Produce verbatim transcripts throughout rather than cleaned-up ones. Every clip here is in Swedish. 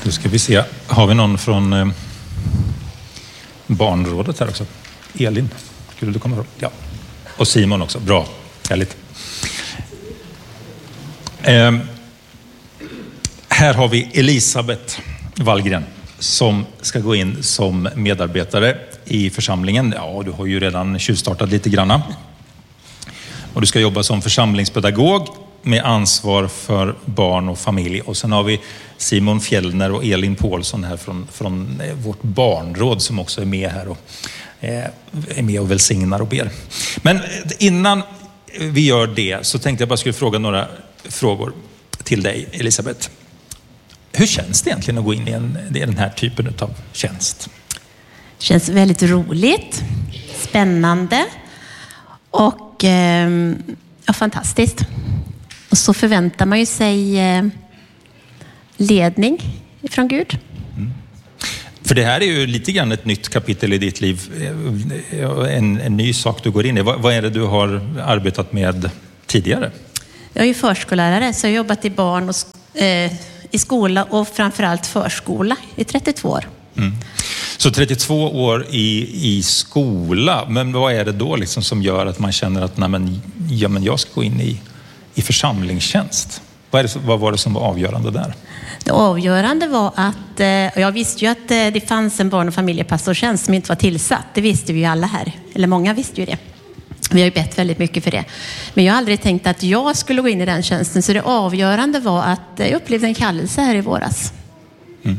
Då ska vi se, har vi någon från eh, barnrådet här också? Elin, skulle du komma ihåg? Ja. Och Simon också, bra, härligt. Eh, här har vi Elisabeth Wallgren som ska gå in som medarbetare i församlingen. Ja, du har ju redan tjuvstartat lite granna. Och du ska jobba som församlingspedagog med ansvar för barn och familj. Och sen har vi Simon Fjellner och Elin Paulsson här från, från vårt barnråd som också är med här och eh, är med och välsignar och ber. Men innan vi gör det så tänkte jag bara skulle fråga några frågor till dig, Elisabeth. Hur känns det egentligen att gå in i, en, i den här typen av tjänst? Det känns väldigt roligt, spännande och eh, ja, fantastiskt. Och så förväntar man ju sig eh, ledning från Gud. Mm. För det här är ju lite grann ett nytt kapitel i ditt liv. En, en ny sak du går in i. Vad, vad är det du har arbetat med tidigare? Jag är ju förskollärare så jag har jobbat i barn och eh, i skola och framförallt förskola i trettiotvå år. Mm. Så trettiotvå år i, i skola, men vad är det då liksom som gör att man känner att nej, men, ja, men jag ska gå in i, i församlingstjänst? Vad, är det, vad var det som var avgörande där? Det avgörande var att, eh, jag visste ju att eh, det fanns en barn- och familjepastortjänst som inte var tillsatt. Det visste vi ju alla här, eller många visste ju det. Vi har ju bett väldigt mycket för det. Men jag har aldrig tänkt att jag skulle gå in i den tjänsten. Så det avgörande var att jag upplevde en kallelse här i våras. Mm.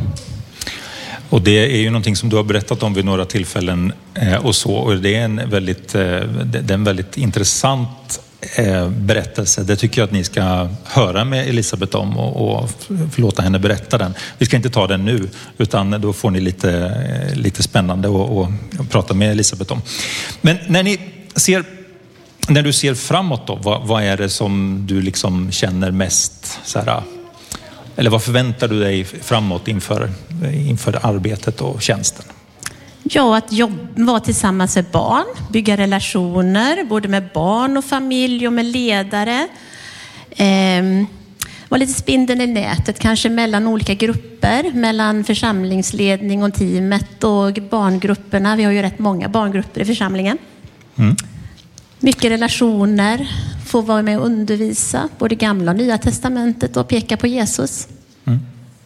Och det är ju någonting som du har berättat om vid några tillfällen eh, och så. Och det är en väldigt, eh, det är en väldigt intressant eh, berättelse. Det tycker jag att ni ska höra med Elisabeth om och, och låta henne berätta den. Vi ska inte ta den nu utan då får ni lite, lite spännande och, och, och prata med Elisabeth om. Men när ni ser, när du ser framåt då, vad, vad är det som du liksom känner mest så här, eller vad förväntar du dig framåt inför, inför arbetet och tjänsten? Ja, att jobba, vara tillsammans med barn, bygga relationer både med barn och familj och med ledare. Eh, vara lite spindeln i nätet, kanske mellan olika grupper, mellan församlingsledning och teamet och barngrupperna. Vi har ju rätt många barngrupper i församlingen. Mm. Mycket relationer, få vara med och undervisa både gamla och nya testamentet och peka på Jesus. Mm.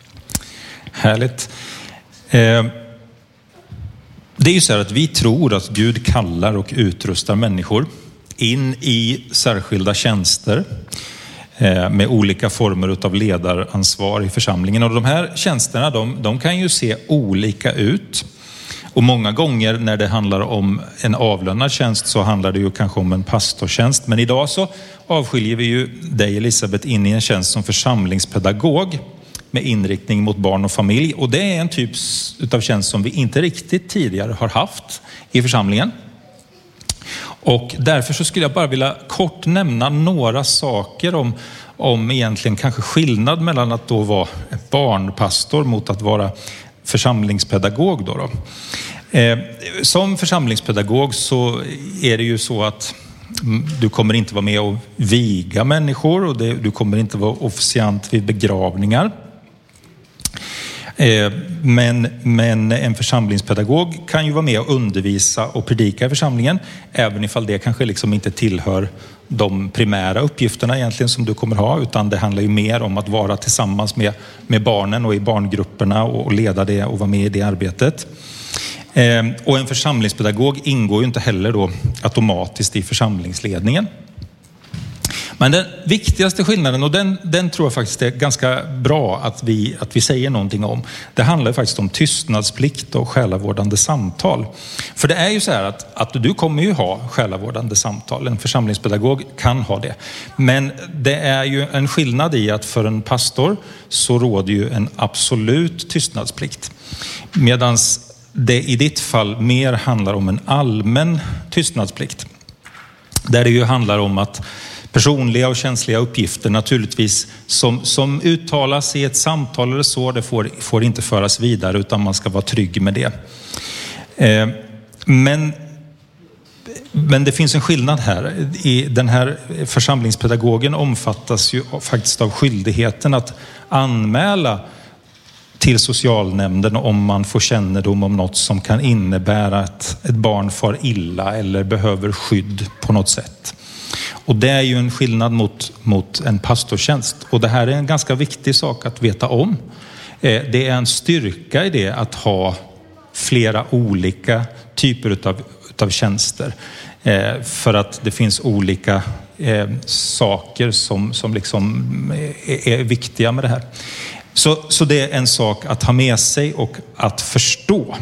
Härligt. Eh, det är ju så här att vi tror att Gud kallar och utrustar människor in i särskilda tjänster eh, med olika former av ledaransvar i församlingen. Och de här tjänsterna de, de kan ju se olika ut. Och många gånger när det handlar om en avlönad tjänst så handlar det ju kanske om en pastortjänst. Men idag så avskiljer vi ju dig, Elisabeth, in i en tjänst som församlingspedagog med inriktning mot barn och familj. Och det är en typ av tjänst som vi inte riktigt tidigare har haft i församlingen. Och därför så skulle jag bara vilja kort nämna några saker om, om egentligen kanske skillnad mellan att då vara barnpastor mot att vara församlingspedagog då, då. Eh, som församlingspedagog så är det ju så att du kommer inte vara med och viga människor och det, du kommer inte vara officiant vid begravningar. Eh, men, men en församlingspedagog kan ju vara med och undervisa och predika i församlingen även ifall det kanske liksom inte tillhör de primära uppgifterna egentligen som du kommer ha, utan det handlar ju mer om att vara tillsammans med, med barnen och i barngrupperna och, och leda det och vara med i det arbetet. Eh, och en församlingspedagog ingår ju inte heller då automatiskt i församlingsledningen. Men den viktigaste skillnaden, och den, den tror jag faktiskt är ganska bra att vi, att vi säger någonting om. Det handlar faktiskt om tystnadsplikt och själavårdande samtal. För det är ju så här att, att du kommer ju ha själavårdande samtal. En församlingspedagog kan ha det. Men det är ju en skillnad i att för en pastor så råder ju en absolut tystnadsplikt. Medan det i ditt fall mer handlar om en allmän tystnadsplikt. Där det ju handlar om att personliga och känsliga uppgifter naturligtvis som, som uttalas i ett samtal eller så, det får, får inte föras vidare utan man ska vara trygg med det. Eh, men, men det finns en skillnad här. I den här församlingspedagogen omfattas ju faktiskt av skyldigheten att anmäla till socialnämnden om man får kännedom om något som kan innebära att ett barn far illa eller behöver skydd på något sätt. Och det är ju en skillnad mot, mot en pastortjänst. Och det här är en ganska viktig sak att veta om. Det är en styrka i det att ha flera olika typer utav, utav tjänster. För att det finns olika saker som, som liksom är, är viktiga med det här. Så, så det är en sak att ha med sig och att förstå.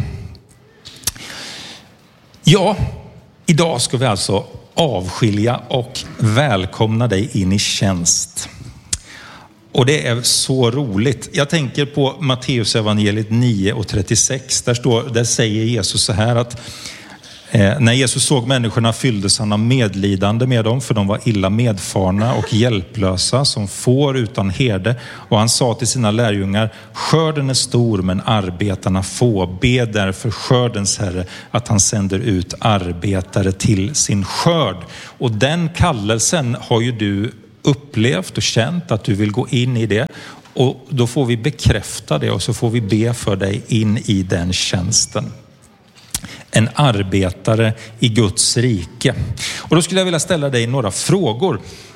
Ja, idag ska vi alltså avskilja och välkomna dig in i tjänst. Och det är så roligt. Jag tänker på Matteus evangeliet nio och trettiosex. Där, står, där säger Jesus så här att eh, när Jesus såg människorna fylldes han av medlidande med dem, för de var illa medfarna och hjälplösa som får utan herde. Och han sa till sina lärjungar: skörden är stor men arbetarna få. Be därför skördens Herre att han sänder ut arbetare till sin skörd. Och den kallelsen har ju du upplevt och känt att du vill gå in i det. Och då får vi bekräfta det och så får vi be för dig in i den tjänsten. En arbetare i Guds rike. Och då skulle jag vilja ställa dig några frågor.